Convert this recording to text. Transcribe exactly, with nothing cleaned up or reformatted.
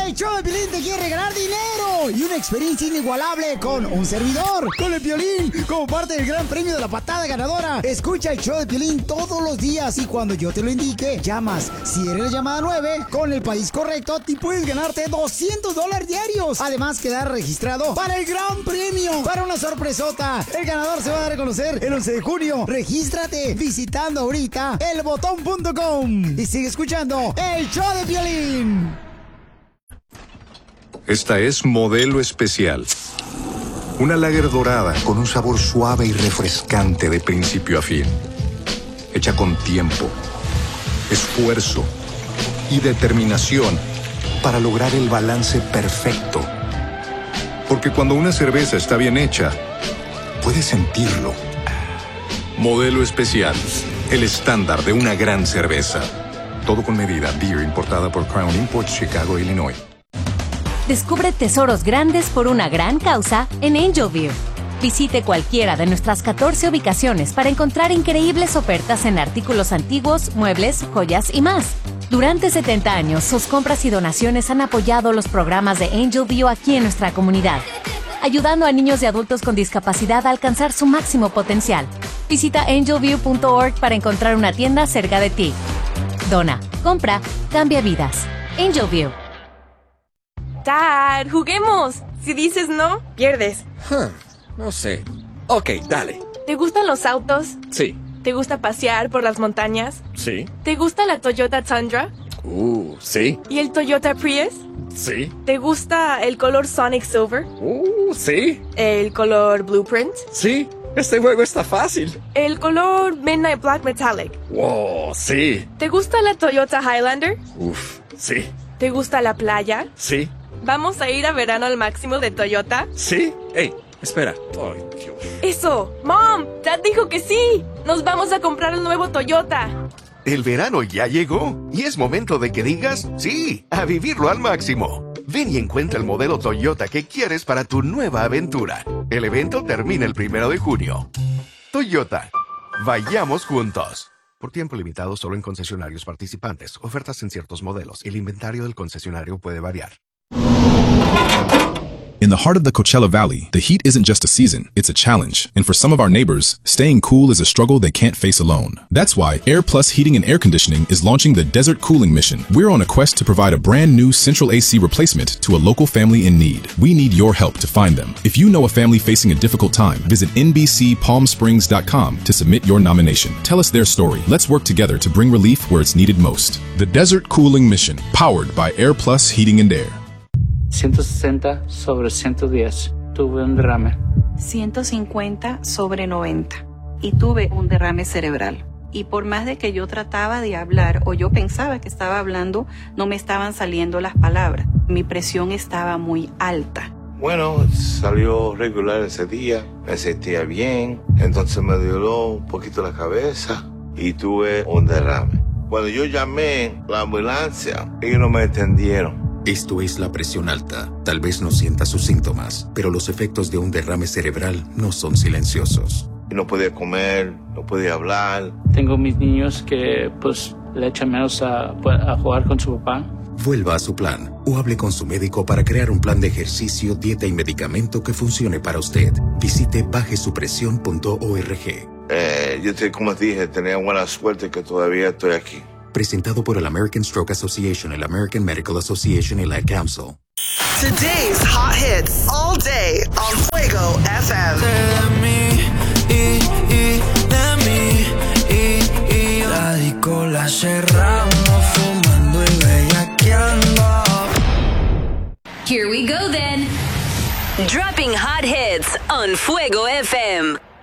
El show de Piolín te quiere regalar dinero y una experiencia inigualable con un servidor, con el Piolín, como parte del gran premio de la patada ganadora. Escucha el show de Piolín todos los días y cuando yo te lo indique, llamas. Si eres la llamada nueve, con el país correcto, te puedes ganarte doscientos dólares diarios. Además, quedar registrado para el gran premio, para una sorpresota. El ganador se va a dar a conocer el once de junio. Regístrate visitando ahorita el botón punto com y sigue escuchando el show de Piolín. Esta es Modelo Especial. Una lager dorada con un sabor suave y refrescante de principio a fin. Hecha con tiempo, esfuerzo y determinación para lograr el balance perfecto. Porque cuando una cerveza está bien hecha, puedes sentirlo. Modelo Especial, el estándar de una gran cerveza. Todo con medida. Beer importada por Crown Imports, Chicago, Illinois. Descubre tesoros grandes por una gran causa en Angel View. Visite cualquiera de nuestras catorce ubicaciones para encontrar increíbles ofertas en artículos antiguos, muebles, joyas y más. Durante setenta años, sus compras y donaciones han apoyado los programas de Angel View aquí en nuestra comunidad, ayudando a niños y adultos con discapacidad a alcanzar su máximo potencial. Visita angel view punto org para encontrar una tienda cerca de ti. Dona, compra, cambia vidas. Angel View. Dad, juguemos. Si dices no, pierdes. Huh, no sé. Ok, dale. ¿Te gustan los autos? Sí. ¿Te gusta pasear por las montañas? Sí. ¿Te gusta la Toyota Tundra? Uh, sí. ¿Y el Toyota Prius? Sí. ¿Te gusta el color Sonic Silver? Uh, sí. ¿El color Blueprint? Sí. Este juego está fácil. ¿El color Midnight Black Metallic? Wow, sí. ¿Te gusta la Toyota Highlander? Uf, sí. ¿Te gusta la playa? Sí. ¿Vamos a ir a verano al máximo de Toyota? Sí. Ey, espera. Ay, Dios. ¡Eso! ¡Mom! ¡Dad dijo que sí! ¡Nos vamos a comprar el nuevo Toyota! El verano ya llegó y es momento de que digas sí, a vivirlo al máximo. Ven y encuentra el modelo Toyota que quieres para tu nueva aventura. El evento termina el primero de junio. Toyota, vayamos juntos. Por tiempo limitado solo en concesionarios participantes. Ofertas en ciertos modelos. El inventario del concesionario puede variar. In the heart of the Coachella Valley, the heat isn't just a season, it's a challenge. And for some of our neighbors, staying cool is a struggle they can't face alone. That's why Air Plus Heating and Air Conditioning is launching the Desert Cooling Mission. We're on a quest to provide a brand new central A C replacement to a local family in need. We need your help to find them. If you know a family facing a difficult time, visit N B C palm springs dot com to submit your nomination. Tell us their story. Let's work together to bring relief where it's needed most. The Desert Cooling Mission, powered by Air Plus Heating and Air. ciento sesenta sobre ciento diez. Tuve un derrame. ciento cincuenta sobre noventa. Y tuve un derrame cerebral. Y por más de que yo trataba de hablar o yo pensaba que estaba hablando, no me estaban saliendo las palabras. Mi presión estaba muy alta. Bueno, salió regular ese día, me sentía bien, entonces me doló un poquito la cabeza y tuve un derrame. Cuando yo llamé a la ambulancia, ellos no me entendieron. Esto es la presión alta. Tal vez no sienta sus síntomas, pero los efectos de un derrame cerebral no son silenciosos. No podía comer, no podía hablar. Tengo mis niños que pues le echan menos a, a jugar con su papá. Vuelva a su plan o hable con su médico para crear un plan de ejercicio, dieta y medicamento que funcione para usted. Visite baje su presión punto org. Eh, yo, te, como te dije, tenía buena suerte que todavía estoy aquí. Presentado por el American Stroke Association, el American Medical Association y la Ad Council. Today's hot hits all day on Fuego F M. De mí, y, y, de mí, y, y. La disco la cerramos, fumando y bellaqueando. Here we go then. Dropping hot hits on Fuego F M.